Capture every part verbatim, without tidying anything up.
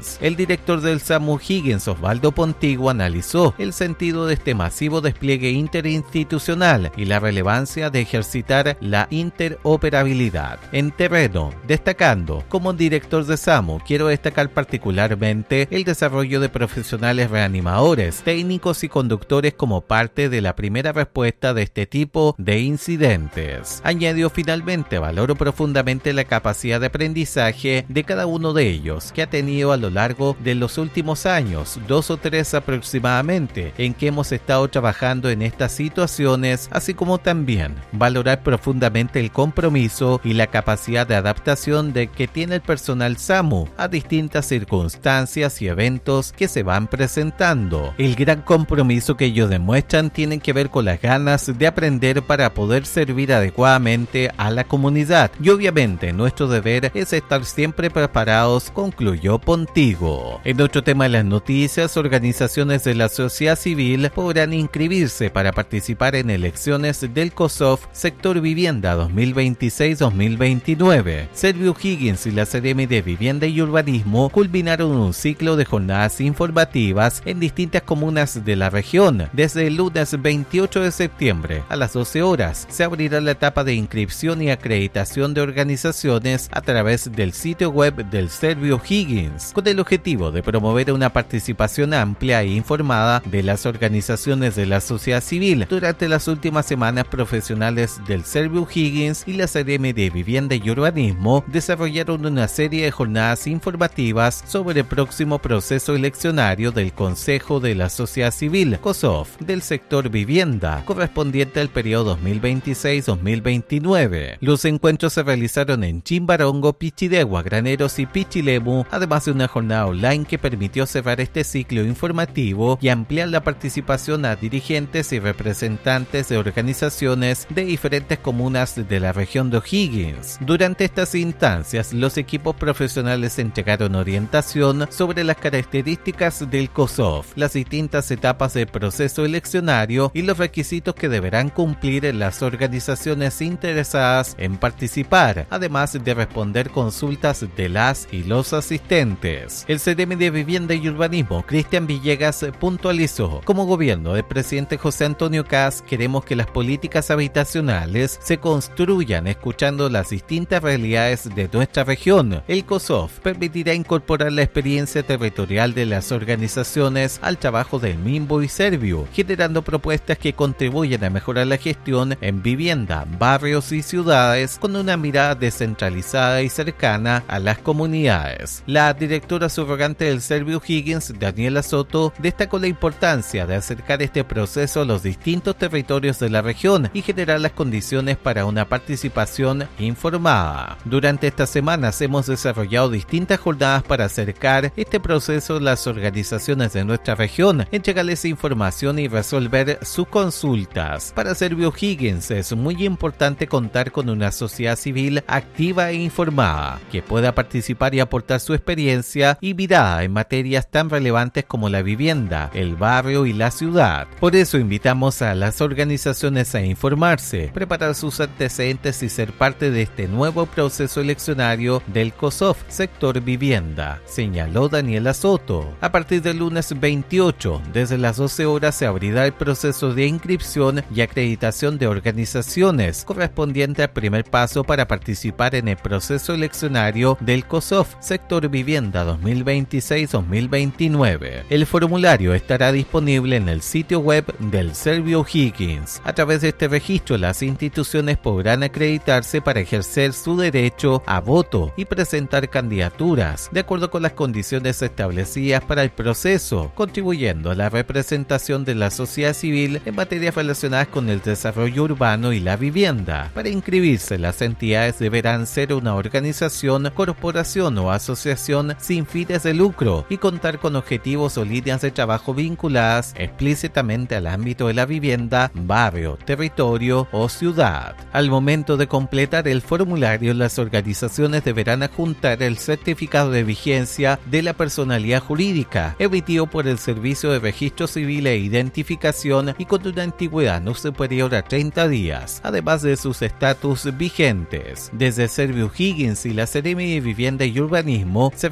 Higgins. El director del SAMU Higgins, Osvaldo Pontigo, analizó el sentido de este masivo despliegue interinstitucional y la relevancia de ejercitar la interoperabilidad en terreno, destacando: como director de SAMU quiero destacar particularmente el desarrollo de profesionales reanimadores, técnicos y conductores como parte de la primera respuesta de este tipo de incidentes. Añadió: finalmente valoro profundamente la capacidad de aprendizaje de cada uno de ellos que ha tenido a lo largo de los últimos años, dos o tres aproximadamente, en que hemos estado trabajando en estas situaciones, así como también valorar profundamente el compromiso y la capacidad de adaptación de que tiene el personal SAMU a distintas circunstancias y eventos que se van presentando. El gran compromiso que ellos demuestran tiene que ver con las ganas de aprender para poder servir adecuadamente a la comunidad, y obviamente nuestro deber es estar siempre preparados, concluyó Pontigo. En otro tema de las noticias, organizaciones de la sociedad civil podrán inscribirse para participar en elecciones del COSOF Sector Vivienda dos mil veintiséis dos mil veintinueve. Servio Higgins y la Seremi de Vivienda y Urbanismo culminaron un ciclo de jornadas informativas en distintas comunas de la región. Desde el lunes veintiocho de septiembre a las doce horas se abrirá la etapa de inscripción y acreditación de organizaciones a través del sitio web del Servio Higgins, con el objetivo de promover una participación amplia e informada de las organizaciones de la sociedad civil. Durante las últimas semanas, profesionales del Servio Higgins y la Seremi de Vivienda y Urbanismo desarrollaron una serie de jornadas informativas sobre el próximo proceso eleccionario del Consejo de la Sociedad Civil, COSOF, del sector vivienda, correspondiente al periodo dos mil veintiséis dos mil veintinueve. Los encuentros se realizaron en Chimbarongo, Pichidegua, Graneros y Pichilemu, además de una jornada online que permitió cerrar este ciclo informativo y ampliar la participación a dirigentes y representantes de organizaciones de diferentes comunas de la región de O'Higgins. Durante estas instancias, los equipos profesionales entregaron orientación sobre las características del COSOF, las distintas etapas del proceso eleccionario y los requisitos que deberán cumplir las organizaciones interesadas en participar, además de responder consultas de las y los asistentes. El Seremi de Vivienda y Urbanismo, Cristian Villegas, puntualizó: como gobierno del presidente José Antonio Kast, queremos que las políticas habitacionales se construyan escuchando las distintas realidades de nuestra región. El COSOF permitirá incorporar la experiencia territorial de las organizaciones al trabajo del MIMBO y Servio, generando propuestas que contribuyan a mejorar la gestión en vivienda, barrios y ciudades con una mirada descentralizada y cercana a las comunidades. La directora subrogante del Servio Higgins, Daniela Soto, destacó la importancia de acercar este proceso a los distintos territorios de la región y generar las condiciones para una participación informada. Durante estas semanas hemos desarrollado distintas jornadas para acercar este proceso a las organizaciones de nuestra región, entregarles información y resolver sus consultas. Para Servio Higgins es muy importante contar con una sociedad civil activa e informada, que pueda participar y aportar su experiencia y mirada en materias tan relevantes como la vivienda, el barrio y la ciudad. Por eso invitamos a las organizaciones a informarse, preparar sus antecedentes y ser parte de este nuevo proceso eleccionario del COSOF Sector Vivienda, señaló Daniela Soto. A partir del lunes veintiocho, desde las doce horas, se abrirá el proceso de inscripción y acreditación de organizaciones correspondiente al primer paso para participar en el proceso eleccionario del COSOF Sector Vivienda dos mil veintiséis dos mil veintinueve. El formulario estará disponible en el sitio web del Servio Higgins. A través de este registro, las instituciones podrán acreditarse para ejercer su derecho a voto y presentar candidaturas de acuerdo con las condiciones establecidas para el proceso, contribuyendo a la representación de la sociedad civil en materias relacionadas con el desarrollo urbano y la vivienda. Para inscribirse, las entidades deberán ser una organización, corporación o asociación sin fines de lucro y contar con objetivos o líneas de trabajo vinculadas explícitamente al ámbito de la vivienda, barrio, territorio o ciudad. Al momento de completar el formulario, las organizaciones deberán adjuntar el certificado de vigencia de la personalidad jurídica emitido por el Servicio de Registro Civil e Identificación y con una antigüedad no superior a treinta días, además de sus estatus vigentes. Desde Servio Higgins y la Seremi de Vivienda y Urbanismo se recomienda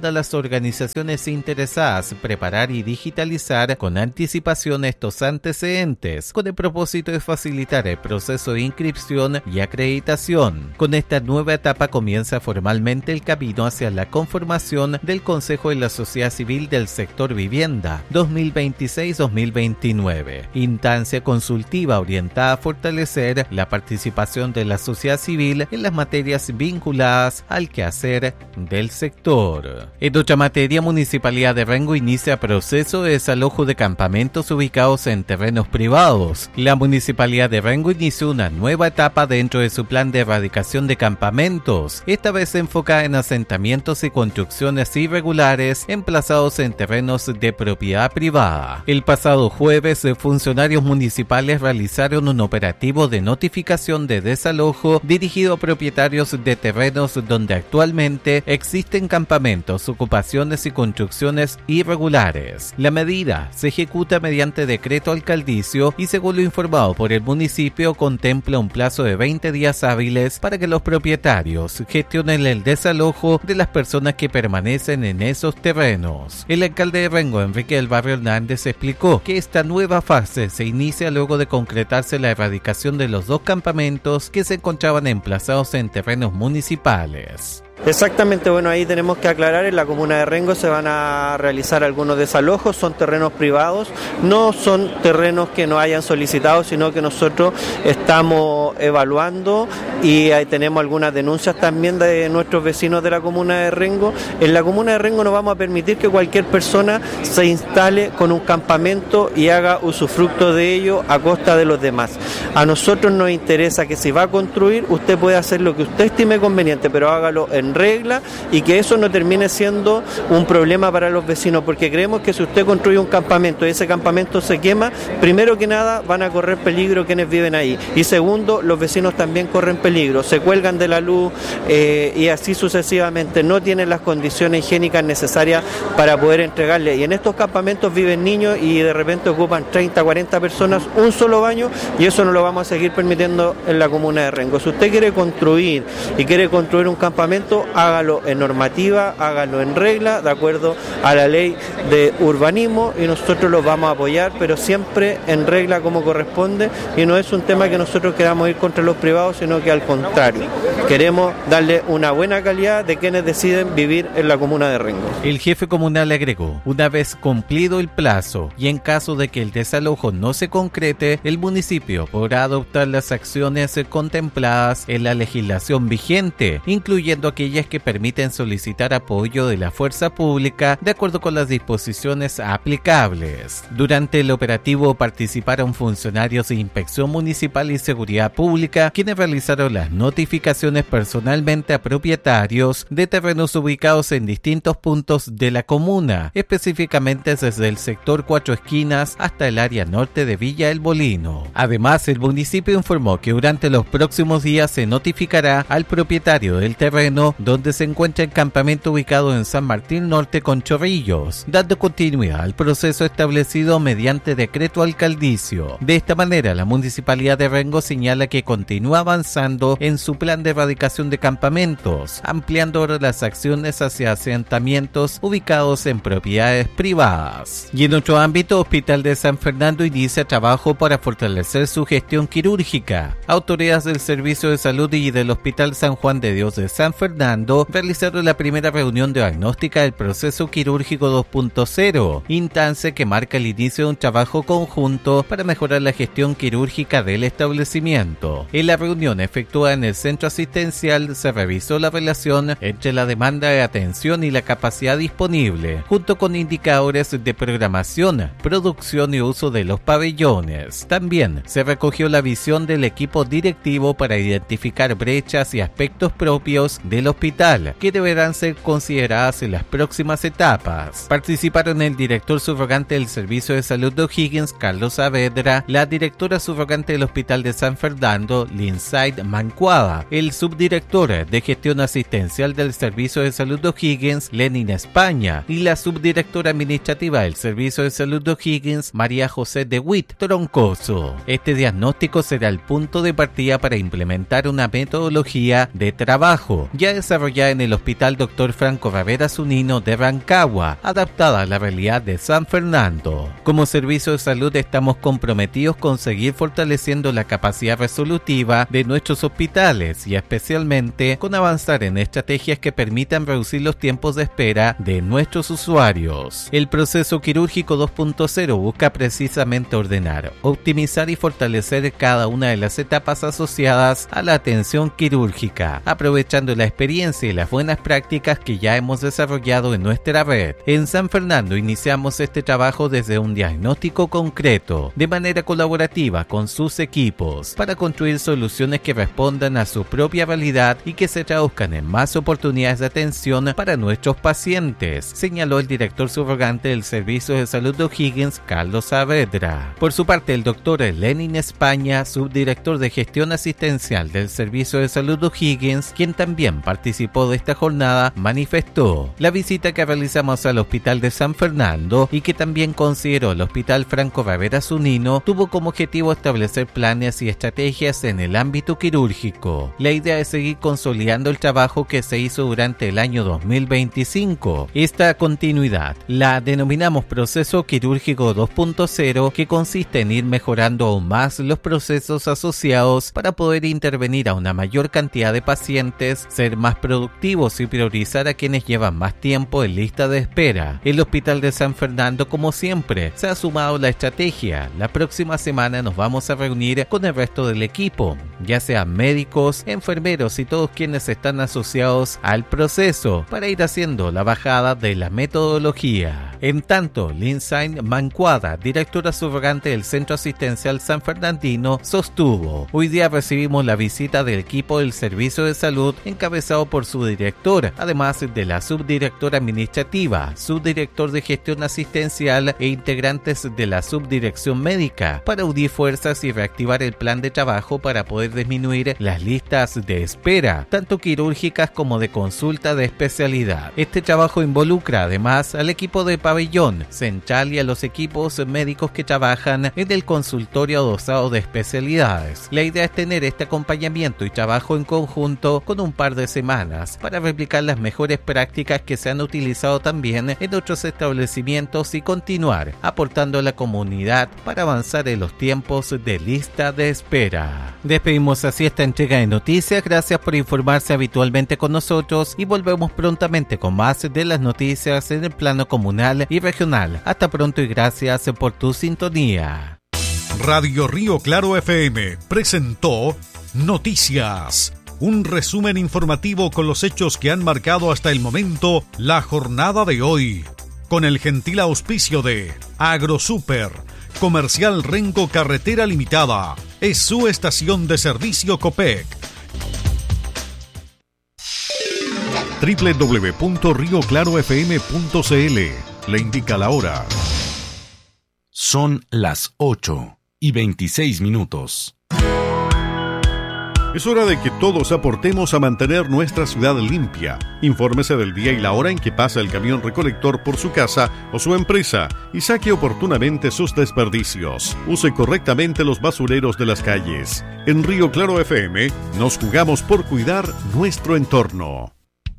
a las organizaciones interesadas preparar y digitalizar con anticipación estos antecedentes, con el propósito de facilitar el proceso de inscripción y acreditación. Con esta nueva etapa comienza formalmente el camino hacia la conformación del Consejo de la Sociedad Civil del Sector Vivienda dos mil veintiséis dos mil veintinueve, instancia consultiva orientada a fortalecer la participación de la sociedad civil en las materias vinculadas al quehacer del sector. En otra materia, Municipalidad de Rengo inicia proceso de desalojo de campamentos ubicados en terrenos privados. La Municipalidad de Rengo inició una nueva etapa dentro de su plan de erradicación de campamentos, esta vez enfocada en asentamientos y construcciones irregulares emplazados en terrenos de propiedad privada. El pasado jueves, funcionarios municipales realizaron un operativo de notificación de desalojo dirigido a propietarios de terrenos donde actualmente existen campamentos, ocupaciones y construcciones irregulares. La medida se ejecuta mediante decreto alcaldicio y, según lo informado por el municipio, contempla un plazo de veinte días hábiles para que los propietarios gestionen el desalojo de las personas que permanecen en esos terrenos. El alcalde de Rengo, Enrique del Barrio Hernández, explicó que esta nueva fase se inicia luego de concretarse la erradicación de los dos campamentos que se encontraban emplazados en terrenos municipales. Exactamente, bueno, ahí tenemos que aclarar, en la comuna de Rengo se van a realizar algunos desalojos, son terrenos privados, no son terrenos que nos hayan solicitado, sino que nosotros estamos evaluando y ahí tenemos algunas denuncias también de nuestros vecinos de la comuna de Rengo. En la comuna de Rengo no vamos a permitir que cualquier persona se instale con un campamento y haga usufructo de ello a costa de los demás. A nosotros nos interesa que si va a construir, usted puede hacer lo que usted estime conveniente, pero hágalo en regla y que eso no termine siendo un problema para los vecinos, porque creemos que si usted construye un campamento y ese campamento se quema, primero que nada van a correr peligro quienes viven ahí, y segundo, los vecinos también corren peligro, se cuelgan de la luz eh, y así sucesivamente, no tienen las condiciones higiénicas necesarias para poder entregarle, y en estos campamentos viven niños y de repente ocupan treinta, cuarenta personas un solo baño, y eso no lo vamos a seguir permitiendo en la comuna de Rengo. Si usted quiere construir y quiere construir un campamento, hágalo en normativa, hágalo en regla, de acuerdo a la ley de urbanismo, y nosotros los vamos a apoyar, pero siempre en regla como corresponde, y no es un tema que nosotros queramos ir contra los privados, sino que al contrario, queremos darle una buena calidad de quienes deciden vivir en la comuna de Rengo. El jefe comunal agregó, una vez cumplido el plazo y en caso de que el desalojo no se concrete, el municipio podrá adoptar las acciones contempladas en la legislación vigente, incluyendo aquellas que permiten solicitar apoyo de la fuerza pública de acuerdo con las disposiciones aplicables. Durante el operativo participaron funcionarios de Inspección Municipal y Seguridad Pública, quienes realizaron las notificaciones personalmente a propietarios de terrenos ubicados en distintos puntos de la comuna, específicamente desde el sector Cuatro Esquinas hasta el área norte de Villa El Molino. Además, el municipio informó que durante los próximos días se notificará al propietario del terreno donde se encuentra el campamento ubicado en San Martín Norte con Chorrillos, dando continuidad al proceso establecido mediante decreto alcaldicio. De esta manera, la Municipalidad de Rengo señala que continúa avanzando en su plan de erradicación de campamentos, ampliando ahora las acciones hacia asentamientos ubicados en propiedades privadas. Y en otro ámbito, Hospital de San Fernando inicia trabajo para fortalecer su gestión quirúrgica. Autoridades del Servicio de Salud y del Hospital San Juan de Dios de San Fernando realizaron la primera reunión diagnóstica del proceso quirúrgico dos punto cero, instancia que marca el inicio de un trabajo conjunto para mejorar la gestión quirúrgica del establecimiento. En la reunión efectuada en el centro asistencial se revisó la relación entre la demanda de atención y la capacidad disponible, junto con indicadores de programación, producción y uso de los pabellones. También se recogió la visión del equipo directivo para identificar brechas y aspectos propios del hospital, que deberán ser consideradas en las próximas etapas. Participaron el director subrogante del Servicio de Salud de O'Higgins, Carlos Saavedra, la directora subrogante del Hospital de San Fernando, Linsaid Mancuada, el subdirector de Gestión Asistencial del Servicio de Salud de O'Higgins, Lenin España, y la subdirectora administrativa del Servicio de Salud de O'Higgins, María José de Witt Troncoso. Este diagnóstico será el punto de partida para implementar una metodología de trabajo. Ya desarrollada en el Hospital doctor Franco Ravera Zunino de Rancagua, adaptada a la realidad de San Fernando. Como servicio de salud estamos comprometidos con seguir fortaleciendo la capacidad resolutiva de nuestros hospitales y especialmente con avanzar en estrategias que permitan reducir los tiempos de espera de nuestros usuarios. El proceso quirúrgico dos punto cero busca precisamente ordenar, optimizar y fortalecer cada una de las etapas asociadas a la atención quirúrgica, aprovechando la experiencia y las buenas prácticas que ya hemos desarrollado en nuestra red. En San Fernando iniciamos este trabajo desde un diagnóstico concreto, de manera colaborativa con sus equipos, para construir soluciones que respondan a su propia realidad y que se traduzcan en más oportunidades de atención para nuestros pacientes, señaló el director subrogante del Servicio de Salud de O'Higgins, Carlos Saavedra. Por su parte, el doctor Lenin España, subdirector de Gestión Asistencial del Servicio de Salud de O'Higgins, quien también participó de esta jornada, manifestó: la visita que realizamos al Hospital de San Fernando y que también consideró el Hospital Franco Ravera Zunino tuvo como objetivo establecer planes y estrategias en el ámbito quirúrgico. La idea es seguir consolidando el trabajo que se hizo durante el año dos mil veinticinco. Esta continuidad la denominamos proceso quirúrgico dos punto cero, que consiste en ir mejorando aún más los procesos asociados para poder intervenir a una mayor cantidad de pacientes, ser más productivos y priorizar a quienes llevan más tiempo en lista de espera. El Hospital de San Fernando, como siempre, se ha sumado a la estrategia. La próxima semana nos vamos a reunir con el resto del equipo, ya sean médicos, enfermeros y todos quienes están asociados al proceso, para ir haciendo la bajada de la metodología. En tanto, Lindsay Mancuada, directora subrogante del Centro Asistencial San Fernandino, sostuvo: hoy día recibimos la visita del equipo del Servicio de Salud encabezado por su director, además de la subdirectora administrativa, subdirector de Gestión Asistencial e integrantes de la subdirección médica, para unir fuerzas y reactivar el plan de trabajo para poder disminuir las listas de espera, tanto quirúrgicas como de consulta de especialidad. Este trabajo involucra además al equipo de pabellón central y a los equipos médicos que trabajan en el consultorio adosado de especialidades. La idea es tener este acompañamiento y trabajo en conjunto con un par de semanas para replicar las mejores prácticas que se han utilizado también en otros establecimientos y continuar aportando a la comunidad para avanzar en los tiempos de lista de espera. Despedimos así esta entrega de noticias. Gracias por informarse habitualmente con nosotros y volvemos prontamente con más de las noticias en el plano comunal y regional. Hasta pronto y gracias por tu sintonía. Radio Río Claro F M presentó Noticias, un resumen informativo con los hechos que han marcado hasta el momento la jornada de hoy, con el gentil auspicio de AgroSuper, Comercial Rengo Carretera Limitada, es su estación de servicio Copec. doble u doble u doble u punto río claro f m punto c l le indica la hora. Son las ocho y veintiséis minutos. Es hora de que todos aportemos a mantener nuestra ciudad limpia. Infórmese del día y la hora en que pasa el camión recolector por su casa o su empresa y saque oportunamente sus desperdicios. Use correctamente los basureros de las calles. En Río Claro F M nos jugamos por cuidar nuestro entorno.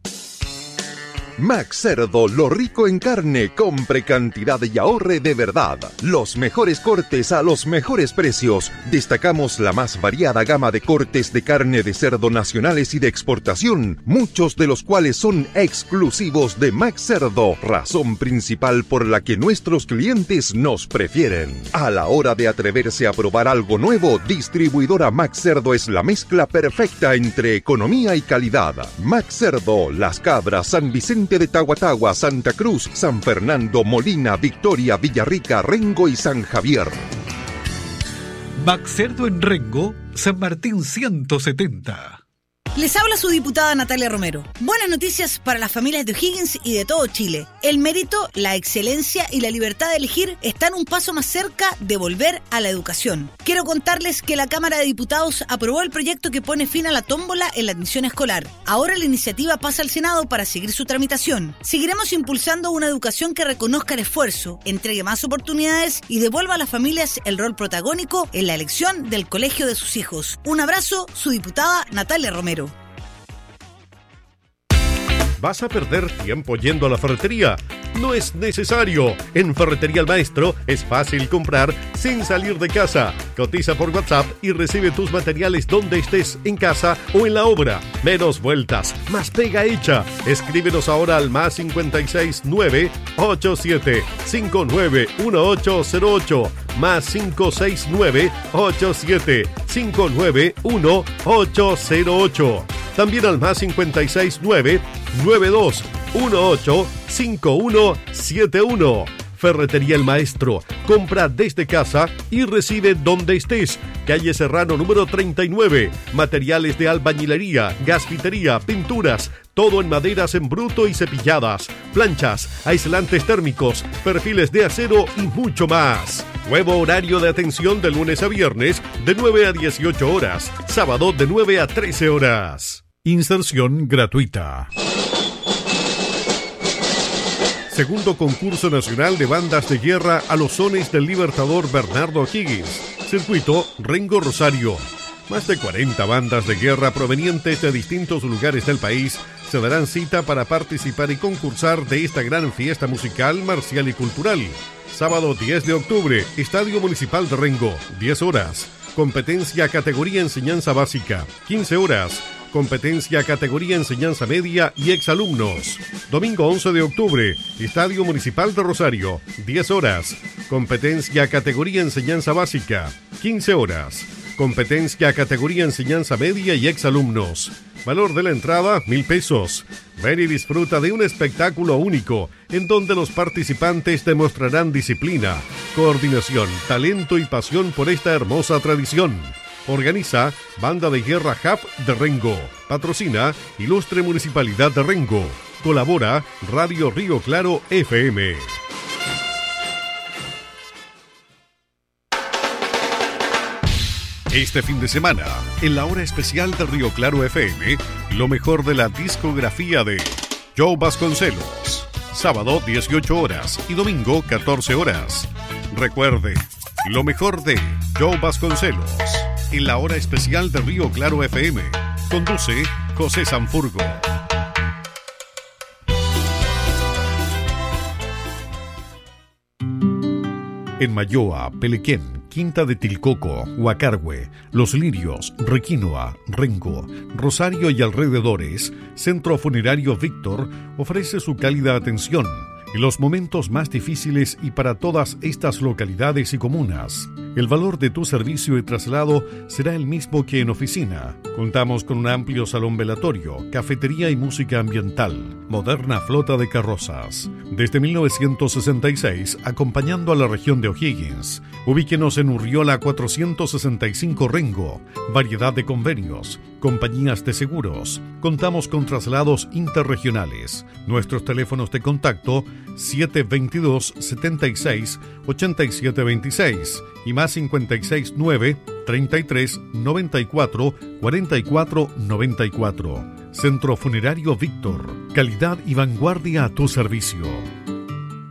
Max Cerdo, lo rico en carne, compre cantidad y ahorre de verdad. Los mejores cortes a los mejores precios. Destacamos la más variada gama de cortes de carne de cerdo nacionales y de exportación, muchos de los cuales son exclusivos de Max Cerdo, razón principal por la que nuestros clientes nos prefieren. A la hora de atreverse a probar algo nuevo, distribuidora Max Cerdo es la mezcla perfecta entre economía y calidad. Max Cerdo, Las Cabras, San Vicente de Tahuatahua, Santa Cruz, San Fernando, Molina, Victoria, Villarrica, Rengo y San Javier. Max Cerdo en Rengo, San Martín ciento setenta. Les habla su diputada Natalia Romero. Buenas noticias para las familias de O'Higgins y de todo Chile. El mérito, la excelencia y la libertad de elegir están un paso más cerca de volver a la educación. Quiero contarles que la Cámara de Diputados aprobó el proyecto que pone fin a la tómbola en la admisión escolar. Ahora la iniciativa pasa al Senado para seguir su tramitación. Seguiremos impulsando una educación que reconozca el esfuerzo, entregue más oportunidades y devuelva a las familias el rol protagónico en la elección del colegio de sus hijos. Un abrazo, su diputada Natalia Romero. ¿Vas a perder tiempo yendo a la ferretería? No es necesario. En Ferretería El Maestro es fácil comprar sin salir de casa. Cotiza por WhatsApp y recibe tus materiales donde estés, en casa o en la obra. Menos vueltas, más pega hecha. Escríbenos ahora al más cincuenta y seis nueve ocho siete cinco nueve uno ocho cero ocho, más cinco seis nueve ocho siete cinco nueve uno ocho cero ocho. También al más cincuenta y seis nueve nueve dos uno ocho cinco uno siete uno. Ferretería El Maestro. Compra desde casa y recibe donde estés. Calle Serrano número treinta y nueve. Materiales de albañilería, gasfitería, pinturas. Todo en maderas en bruto y cepilladas. Planchas, aislantes térmicos, perfiles de acero y mucho más. Nuevo horario de atención de lunes a viernes de nueve a dieciocho horas. Sábado de nueve a trece horas. Inserción gratuita. Segundo concurso nacional de bandas de guerra a los sones del Libertador Bernardo O'Higgins. Circuito Rengo Rosario. Más de cuarenta bandas de guerra provenientes de distintos lugares del país se darán cita para participar y concursar de esta gran fiesta musical, marcial y cultural. Sábado diez de octubre, Estadio Municipal de Rengo, diez horas. Competencia categoría enseñanza básica, quince horas. Competencia categoría enseñanza media y exalumnos. Domingo once de octubre, Estadio Municipal de Rosario, diez horas. Competencia categoría enseñanza básica, quince horas. Competencia categoría enseñanza media y exalumnos. Valor de la entrada, mil pesos. Ven y disfruta de un espectáculo único en donde los participantes demostrarán disciplina, coordinación, talento y pasión por esta hermosa tradición. Organiza Banda de Guerra J A P de Rengo. Patrocina Ilustre Municipalidad de Rengo. Colabora Radio Río Claro F M. Este fin de semana, en la hora especial de Río Claro F M, lo mejor de la discografía de Joe Vasconcelos. Sábado dieciocho horas y domingo catorce horas. Recuerde, lo mejor de Joe Vasconcelos. En la hora especial de Río Claro F M. Conduce José Sanfurgo. En Mayoa, Pelequén, Quinta de Tilcoco, Huacarhue, Los Lirios, Requinoa, Rengo, Rosario y alrededores, Centro Funerario Víctor ofrece su cálida atención en los momentos más difíciles y para todas estas localidades y comunas. El valor de tu servicio de traslado será el mismo que en oficina. Contamos con un amplio salón velatorio, cafetería y música ambiental, moderna flota de carrozas. Desde mil novecientos sesenta y seis, acompañando a la región de O'Higgins. Ubíquenos en Urriola cuatrocientos sesenta y cinco Rengo. Variedad de convenios, compañías de seguros. Contamos con traslados interregionales. Nuestros teléfonos de contacto siete veintidós setenta y seis ochenta y siete veintiséis y más cincuenta y seis nueve treinta y tres noventa y cuatro cuarenta y cuatro noventa y cuatro. Centro Funerario Víctor. Calidad y vanguardia a tu servicio.